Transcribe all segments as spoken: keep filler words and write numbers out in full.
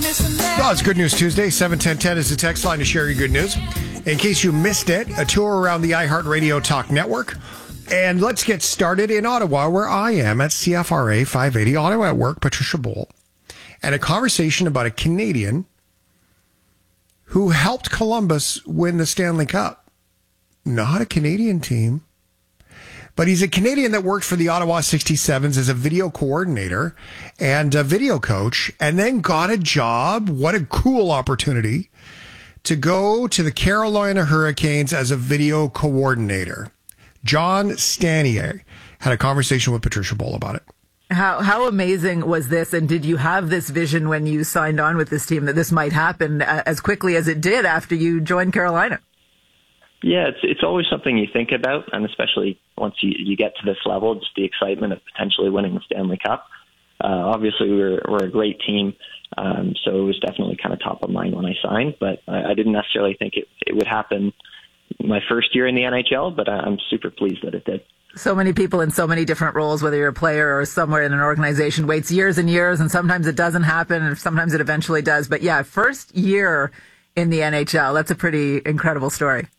Well, it's Good News Tuesday. seven ten ten is the text line to share your good news. In case you missed it, a tour around the iHeartRadio Talk Network. And let's get started in Ottawa, where I am at C F R A five eighty, Ottawa at Work, Patricia Boll. And a conversation about a Canadian who helped Columbus win the Stanley Cup. Not a Canadian team, but he's a Canadian that worked for the Ottawa sixty-sevens as a video coordinator and a video coach, and then got a job. What a cool opportunity to go to the Carolina Hurricanes as a video coordinator. John Stanier had a conversation with Patricia Boll about it. How how amazing was this? And did you have this vision when you signed on with this team that this might happen as quickly as it did after you joined Carolina? Yeah, it's it's always something you think about, and especially once you, you get to this level, just the excitement of potentially winning the Stanley Cup. Uh, obviously, we're we're a great team, um, so it was definitely kind of top of mind when I signed. But I, I didn't necessarily think it, it would happen my first year in the N H L, but I'm super pleased that it did. So many people in so many different roles, whether you're a player or somewhere in an organization, waits years and years, and sometimes it doesn't happen, and sometimes it eventually does. But yeah, first year in the N H L, that's a pretty incredible story.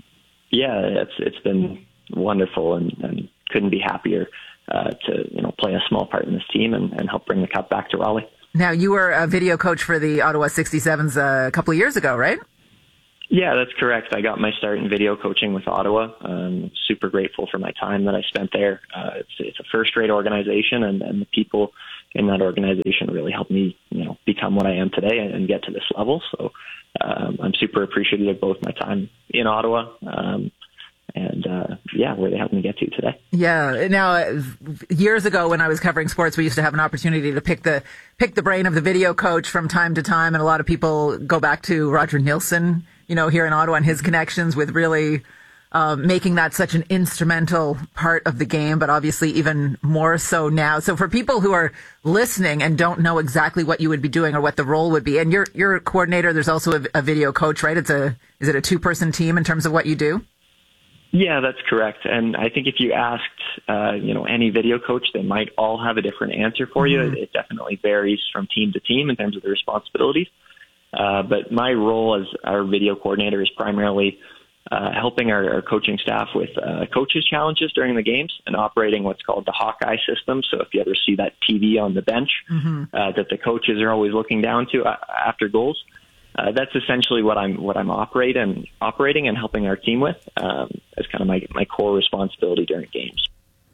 Yeah, it's it's been wonderful, and, and couldn't be happier uh, to you know play a small part in this team and, and help bring the cup back to Raleigh. Now, you were a video coach for the Ottawa sixty-sevens a couple of years ago, right? Yeah, that's correct. I got my start in video coaching with Ottawa. I'm super grateful for my time that I spent there. Uh, it's it's a first-rate organization, and, and the people in that organization really helped me, you know, become what I am today and, and get to this level. So um, I'm super appreciative of both my time in Ottawa um, and, uh, yeah, where they helped me get to today. Yeah. Now, years ago when I was covering sports, we used to have an opportunity to pick the pick the brain of the video coach from time to time, and a lot of people go back to Roger Nielsen, you know, here in Ottawa, and his connections with really um, making that such an instrumental part of the game, but obviously even more so now. So for people who are listening and don't know exactly what you would be doing or what the role would be, and you're you're a coordinator, there's also a, a video coach, right? It's a is it a two person team in terms of what you do? Yeah, that's correct. And I think if you asked, uh, you know, any video coach, they might all have a different answer for you. Mm-hmm. It definitely varies from team to team in terms of the responsibilities. Uh, but my role as our video coordinator is primarily uh, helping our, our coaching staff with uh, coaches' challenges during the games and operating what's called the Hawkeye system. So if you ever see that T V on the bench mm-hmm. uh, that the coaches are always looking down to uh, after goals, uh, that's essentially what I'm what I'm operating operating and helping our team with um, as kind of my my core responsibility during games.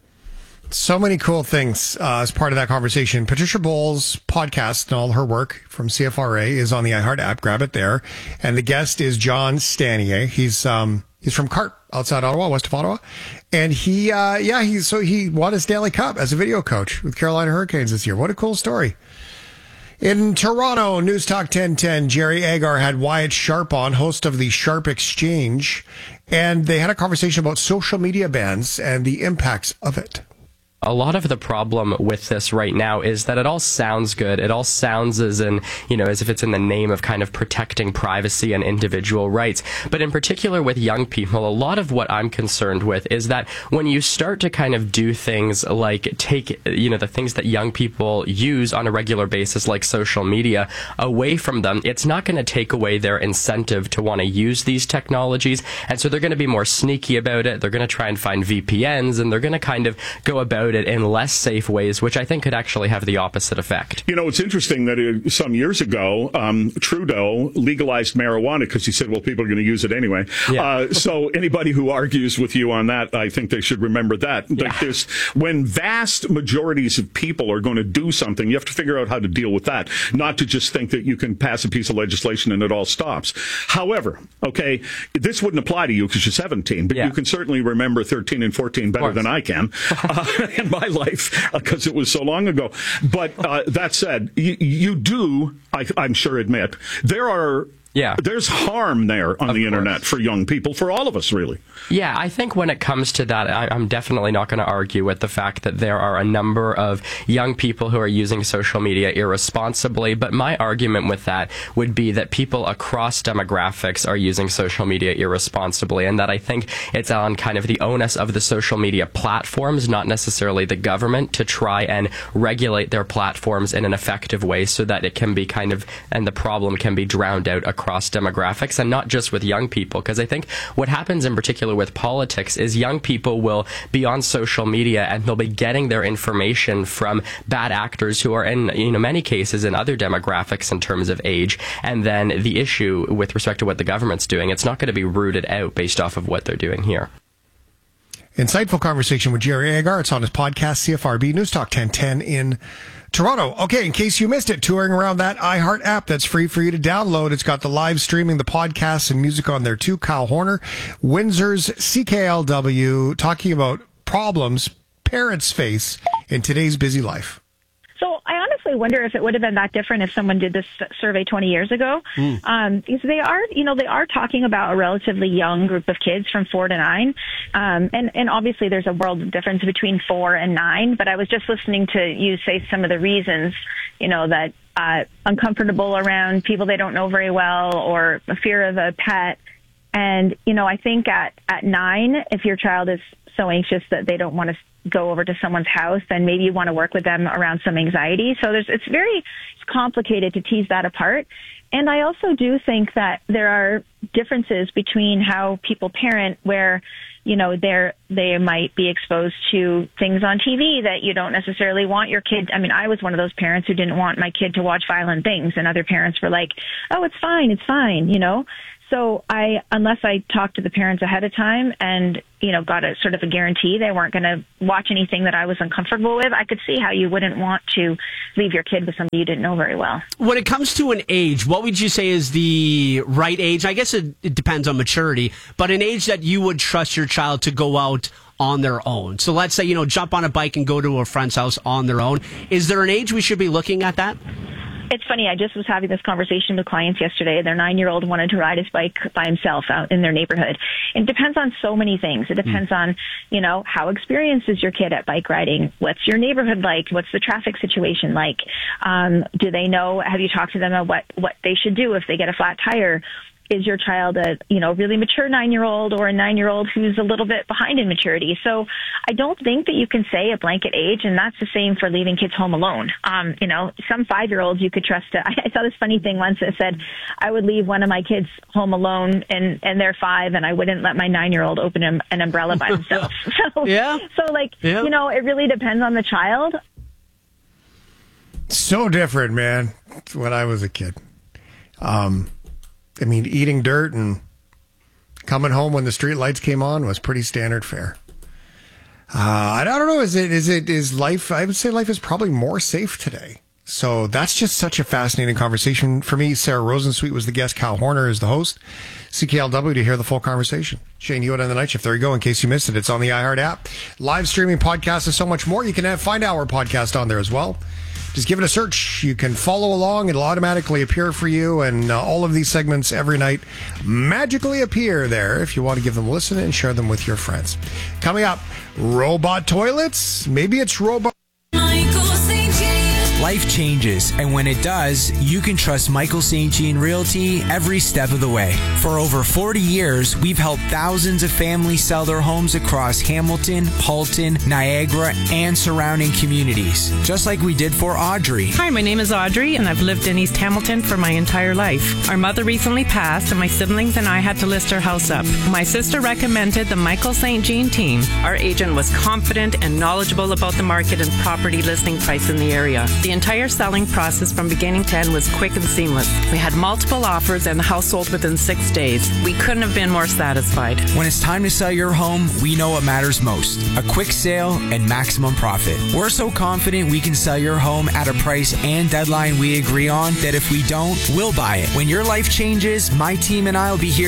So many cool things uh, as part of that conversation. Patricia Boll's podcast and all her work from C F R A is on the iHeart app. Grab it there. And the guest is John Stanier. He's um, he's from Cart outside Ottawa, west of Ottawa. And he, uh, yeah, he so he won a Stanley Cup as a video coach with Carolina Hurricanes this year. What a cool story. In Toronto, News Talk ten ten, Jerry Agar had Wyatt Sharp on, host of the Sharp Exchange. And they had a conversation about social media bans and the impacts of it. A lot of the problem with this right now is that it all sounds good. It all sounds as in, you know, as if it's in the name of kind of protecting privacy and individual rights. But in particular with young people, a lot of what I'm concerned with is that when you start to kind of do things like take, you know, the things that young people use on a regular basis, like social media, away from them, it's not going to take away their incentive to want to use these technologies. And so they're going to be more sneaky about it. They're going to try and find V P Ns, and they're going to kind of go about it in less safe ways, which I think could actually have the opposite effect. You know, it's interesting that it, some years ago, um, Trudeau legalized marijuana because he said, well, people are going to use it anyway. Yeah. Uh, so anybody who argues with you on that, I think they should remember that. Yeah. Like there's, when vast majorities of people are going to do something, you have to figure out how to deal with that, not to just think that you can pass a piece of legislation and it all stops. However, okay, this wouldn't apply to you because you're seventeen, but yeah. you can certainly remember thirteen and fourteen better than I can. Uh, in my life because uh, it was so long ago. But uh, that said, you, you do, I, I'm sure, admit there are Yeah. There's harm there on Of the course. internet for young people, for all of us, really. Yeah, I think when it comes to that, I, I'm definitely not going to argue with the fact that there are a number of young people who are using social media irresponsibly. But my argument with that would be that people across demographics are using social media irresponsibly, and that I think it's on kind of the onus of the social media platforms, not necessarily the government, to try and regulate their platforms in an effective way so that it can be kind of, and the problem can be drowned out across demographics, and not just with young people. Because I think what happens in particular with politics is young people will be on social media and they'll be getting their information from bad actors who are in, you know, many cases in other demographics in terms of age. And then the issue with respect to what the government's doing, it's not going to be rooted out based off of what they're doing here. Insightful conversation with Jerry Agar. It's on his podcast, C F R B News Talk ten ten in Toronto. Okay, in case you missed it, touring around that iHeart app that's free for you to download. It's got the live streaming, the podcasts, and music on there too. Kyle Horner, Windsor's C K L W, talking about problems parents face in today's busy life. So I honestly wonder if it would have been that different if someone did this survey twenty years ago. Mm. Um, because they are, you know, they are talking about a relatively young group of kids from four to nine. Um, and, and obviously there's a world of difference between four and nine, but I was just listening to you say some of the reasons, you know, that, uh, uncomfortable around people they don't know very well, or a fear of a pet. And, you know, I think at, at nine, if your child is so anxious that they don't want to go over to someone's house, then maybe you want to work with them around some anxiety. So there's, it's very it's complicated to tease that apart. And I also do think that there are differences between how people parent, where, you know, they're, they might be exposed to things on T V that you don't necessarily want your kid. I mean, I was one of those parents who didn't want my kid to watch violent things, and other parents were like, oh, it's fine, it's fine, you know? So I, unless I talked to the parents ahead of time and, you know, got a sort of a guarantee they weren't going to watch anything that I was uncomfortable with, I could see how you wouldn't want to leave your kid with somebody you didn't know very well. When it comes to an age, what would you say is the right age? I guess it, it depends on maturity, but an age that you would trust your child to go out on their own. So let's say, you know, jump on a bike and go to a friend's house on their own. Is there an age we should be looking at that? It's funny, I just was having this conversation with clients yesterday. Their nine-year-old wanted to ride his bike by himself out in their neighborhood. It depends on so many things. It depends mm. on, you know, how experienced is your kid at bike riding? What's your neighborhood like? What's the traffic situation like? Um, do they know, have you talked to them about what, what they should do if they get a flat tire? Is your child a, you know, really mature nine-year-old, or a nine-year-old who's a little bit behind in maturity? So I don't think that you can say a blanket age, and that's the same for leaving kids home alone. Um, you know, some five-year-olds you could trust to, I saw this funny thing once that said, I would leave one of my kids home alone and, and they're five, and I wouldn't let my nine-year-old open an, an umbrella by himself. So, yeah. so like, yeah. you know, it really depends on the child. So different, man, when I was a kid. Um, I mean, eating dirt and coming home when the street lights came on was pretty standard fare. Uh, I don't know. Is it, is it, is life, I would say life is probably more safe today. So that's just such a fascinating conversation for me. Sarah Rosensweet was the guest. Kyle Horner is the host. C K L W to hear the full conversation. Shane Hewitt on the night shift. There you go. In case you missed it, it's on the iHeart app. Live streaming podcasts and so much more. You can have, find our podcast on there as well. Just give it a search. You can follow along. It'll automatically appear for you. And uh, all of these segments every night magically appear there if you want to give them a listen and share them with your friends. Coming up, robot toilets. Maybe it's robot. Life changes, and when it does, you can trust Michael Saint Jean Realty every step of the way. For over forty years, we've helped thousands of families sell their homes across Hamilton, Halton, Niagara, and surrounding communities, just like we did for Audrey. Hi, my name is Audrey, and I've lived in East Hamilton for my entire life. Our mother recently passed, and my siblings and I had to list our house up. My sister recommended the Michael Saint Jean team. Our agent was confident and knowledgeable about the market and property listing price in the area. The entire selling process from beginning to end was quick and seamless. We had multiple offers and the house sold within six days. We couldn't have been more satisfied. When it's time to sell your home, we know what matters most. A quick sale and maximum profit. We're so confident we can sell your home at a price and deadline we agree on that if we don't, we'll buy it. When your life changes, my team and I will be here